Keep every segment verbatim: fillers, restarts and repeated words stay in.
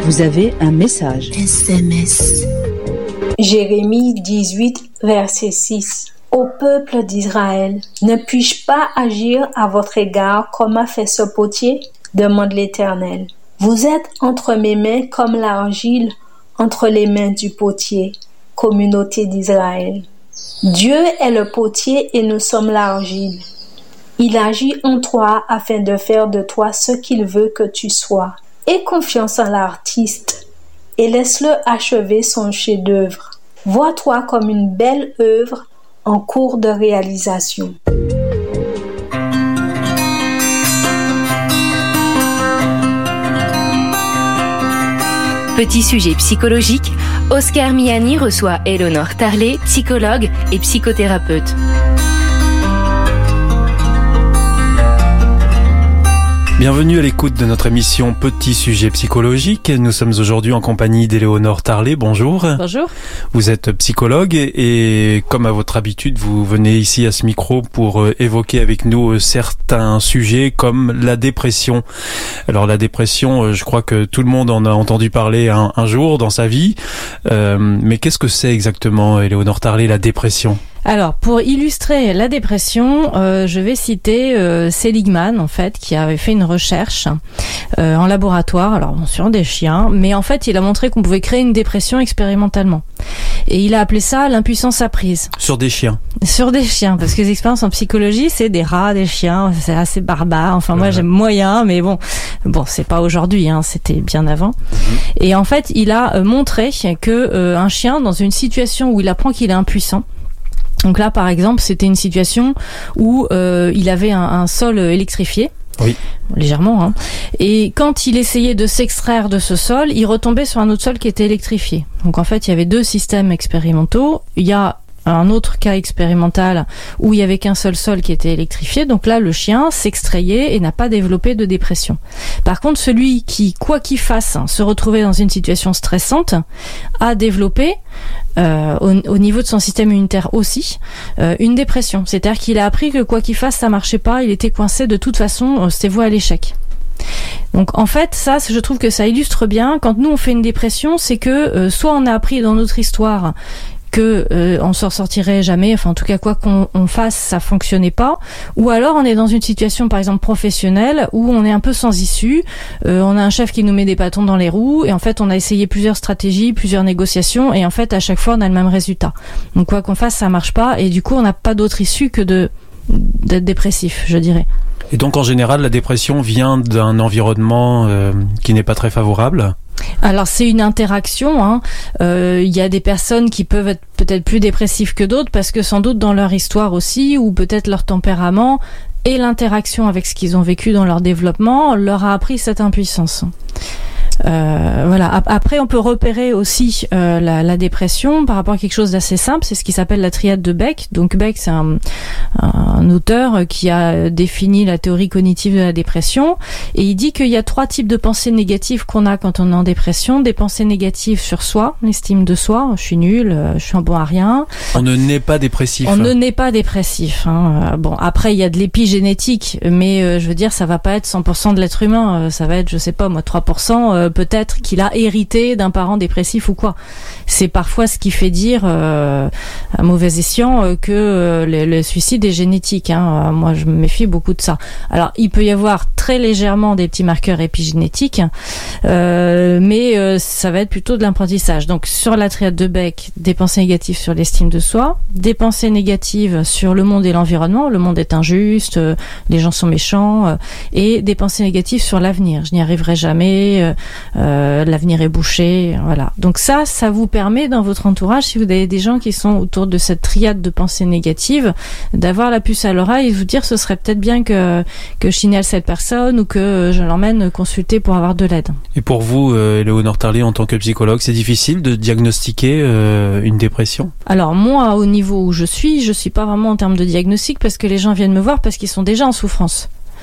Vous avez un message. S M S. Jérémie dix-huit, verset six. Ô peuple d'Israël, ne puis-je pas agir à votre égard comme a fait ce potier? Demande l'Éternel. Vous êtes entre mes mains comme l'argile entre les mains du potier, communauté d'Israël. Dieu est le potier et nous sommes l'argile. Il agit en toi afin de faire de toi ce qu'il veut que tu sois. Aie confiance en l'artiste et laisse-le achever son chef-d'œuvre. Vois-toi comme une belle œuvre en cours de réalisation. Petit sujet psychologique, Oscar Miani reçoit Éléonore Tarlet, psychologue et psychothérapeute. Bienvenue à l'écoute de notre émission Petit sujet psychologique. Nous sommes aujourd'hui en compagnie d'Éléonore Tarlet. Bonjour. Bonjour. Vous êtes psychologue et, comme à votre habitude, vous venez ici à ce micro pour évoquer avec nous certains sujets comme la dépression. Alors la dépression, je crois que tout le monde en a entendu parler un, un jour dans sa vie. Euh, mais qu'est-ce que c'est exactement, Éléonore Tarlet, la dépression ? Alors, pour illustrer la dépression, euh, je vais citer euh, Seligman, en fait, qui avait fait une recherche euh, en laboratoire, alors bon, sur des chiens, mais en fait, il a montré qu'on pouvait créer une dépression expérimentalement. Et il a appelé ça l'impuissance apprise. Sur des chiens. Sur des chiens, parce que les expériences en psychologie, c'est des rats, des chiens, c'est assez barbare. Enfin, moi, j'aime moyen, mais bon, bon, c'est pas aujourd'hui, hein, c'était bien avant. Mmh. Et en fait, il a euh, montré que euh, un chien, dans une situation où il apprend qu'il est impuissant, donc là, par exemple, c'était une situation où euh, il avait un, un sol électrifié. Oui. Légèrement, hein. Et quand il essayait de s'extraire de ce sol, il retombait sur un autre sol qui était électrifié. Donc en fait, il y avait deux systèmes expérimentaux. Il y a un autre cas expérimental où il y avait qu'un seul sol qui était électrifié. Donc là, le chien s'extrayait et n'a pas développé de dépression. Par contre, celui qui, quoi qu'il fasse, se retrouvait dans une situation stressante, a développé, euh, au, au niveau de son système immunitaire aussi, euh, une dépression. C'est-à-dire qu'il a appris que quoi qu'il fasse, ça marchait pas, il était coincé de toute façon, c'était voué à l'échec. Donc en fait, ça, je trouve que ça illustre bien, quand nous on fait une dépression, c'est que euh, soit on a appris dans notre histoire que euh, on s'en sortirait jamais, enfin en tout cas quoi qu'on on fasse, ça fonctionnait pas, ou alors on est dans une situation par exemple professionnelle où on est un peu sans issue, euh, on a un chef qui nous met des bâtons dans les roues et en fait on a essayé plusieurs stratégies, plusieurs négociations et en fait à chaque fois on a le même résultat. Donc quoi qu'on fasse, ça marche pas et du coup on n'a pas d'autre issue que de d'être dépressif, je dirais. Et donc en général, la dépression vient d'un environnement euh, qui n'est pas très favorable ? Alors c'est une interaction, hein. Euh, y a des personnes qui peuvent être peut-être plus dépressives que d'autres parce que sans doute dans leur histoire aussi, ou peut-être leur tempérament et l'interaction avec ce qu'ils ont vécu dans leur développement leur a appris cette impuissance. Euh, voilà. Après, on peut repérer aussi euh, la, la dépression par rapport à quelque chose d'assez simple. C'est ce qui s'appelle la triade de Beck. Donc Beck, c'est un, un auteur qui a défini la théorie cognitive de la dépression, et il dit qu'il y a trois types de pensées négatives qu'on a quand on est en dépression. Des pensées négatives sur soi, l'estime de soi. Je suis nul, je suis un bon à rien. On ne naît pas dépressif. On ne naît pas dépressif. Hein. Bon, après il y a de l'épigénétique, mais euh, je veux dire, ça va pas être cent pour cent de l'être humain. Ça va être, je sais pas, moi, trois pour cent. Euh, peut-être qu'il a hérité d'un parent dépressif ou quoi. C'est parfois ce qui fait dire euh, à mauvais escient euh, que euh, le, le suicide est génétique. Hein. Moi, je me méfie beaucoup de ça. Alors, il peut y avoir très légèrement des petits marqueurs épigénétiques, euh, mais euh, ça va être plutôt de l'apprentissage. Donc, sur la triade de Beck, des pensées négatives sur l'estime de soi, des pensées négatives sur le monde et l'environnement. Le monde est injuste, euh, les gens sont méchants, euh, et des pensées négatives sur l'avenir. Je n'y arriverai jamais. Euh, Euh, l'avenir est bouché, voilà. Donc ça, ça vous permet dans votre entourage, si vous avez des gens qui sont autour de cette triade de pensées négatives, d'avoir la puce à l'oreille et de vous dire ce serait peut-être bien que que je signale cette personne ou que je l'emmène consulter pour avoir de l'aide. Et pour vous, euh, Éléonore Tarlet, en tant que psychologue, c'est difficile de diagnostiquer euh, une dépression ? Alors moi, au niveau où je suis, je suis pas vraiment en termes de diagnostic parce que les gens viennent me voir parce qu'ils sont déjà en souffrance.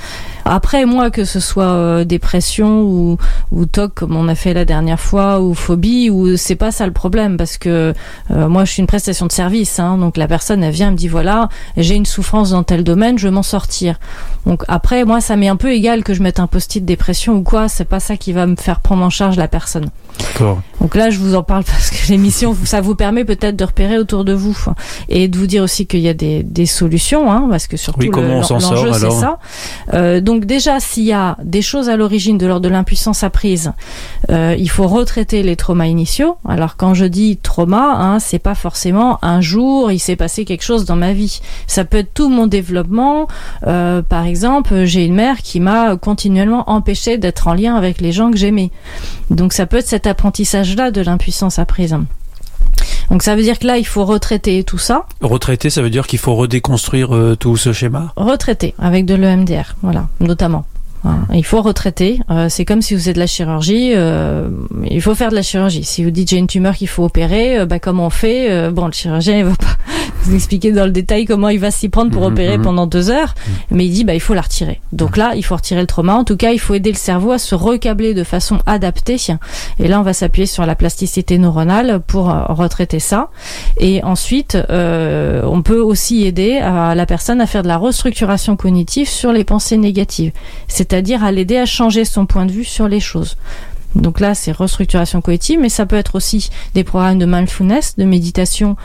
Après, moi, que ce soit euh, dépression ou, ou T O C, comme on a fait la dernière fois, ou phobie, ou c'est pas ça le problème, parce que euh, moi, je suis une prestation de service, hein, donc la personne, elle vient, elle me dit, voilà, j'ai une souffrance dans tel domaine, je veux m'en sortir. Donc après, moi, ça m'est un peu égal que je mette un post-it dépression ou quoi, c'est pas ça qui va me faire prendre en charge la personne. D'accord. Donc là, je vous en parle parce que l'émission, ça vous permet peut-être de repérer autour de vous et de vous dire aussi qu'il y a des, des solutions, hein, parce que surtout oui, comment le, on s'en l'enjeu, sort, c'est alors ça. Euh, donc déjà, s'il y a des choses à l'origine de l'ordre de l'impuissance apprise, euh, il faut retraiter les traumas initiaux. Alors quand je dis trauma, hein, c'est pas forcément un jour, il s'est passé quelque chose dans ma vie. Ça peut être tout mon développement. Euh, par exemple, j'ai une mère qui m'a continuellement empêché d'être en lien avec les gens que j'aimais. Donc ça peut être cet apprentissage-là de l'impuissance apprise. Donc ça veut dire que là, il faut retraiter tout ça. Retraiter, ça veut dire qu'il faut redéconstruire euh, tout ce schéma. Retraiter avec de l'E M D R, voilà, notamment. Voilà. Il faut retraiter. Euh, c'est comme si vous faisiez de la chirurgie. Euh, il faut faire de la chirurgie. Si vous dites j'ai une tumeur qu'il faut opérer, euh, bah comment on fait euh, Bon, le chirurgien il va pas vous expliquer dans le détail comment il va s'y prendre pour mmh, opérer mmh. pendant deux heures, mmh. mais il dit bah il faut la retirer. Donc là, il faut retirer le trauma. En tout cas, il faut aider le cerveau à se recabler de façon adaptée. Et là, on va s'appuyer sur la plasticité neuronale pour euh, retraiter ça. Et ensuite, euh, on peut aussi aider à la personne à faire de la restructuration cognitive sur les pensées négatives. C'est c'est-à-dire à l'aider à changer son point de vue sur les choses. Donc là, c'est restructuration cognitive, mais ça peut être aussi des programmes de mindfulness, de méditation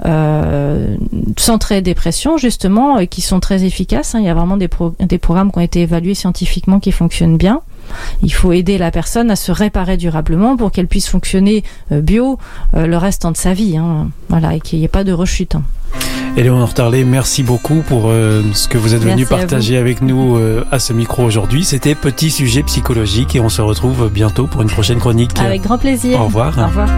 euh, centrée dépression, justement, qui sont très efficaces. Hein. Il y a vraiment des, pro- des programmes qui ont été évalués scientifiquement qui fonctionnent bien. Il faut aider la personne à se réparer durablement pour qu'elle puisse fonctionner euh, bio euh, le restant de sa vie. Hein. Voilà, et qu'il n'y ait pas de rechute. Hein. Éléonore Tarlet, merci beaucoup pour euh, ce que vous êtes venu partager avec nous euh, à ce micro aujourd'hui. C'était Petit Sujet Psychologique et on se retrouve bientôt pour une prochaine chronique. Avec grand plaisir. Au revoir. Au revoir.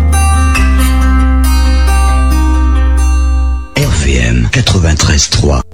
R V M quatre-vingt-treize trois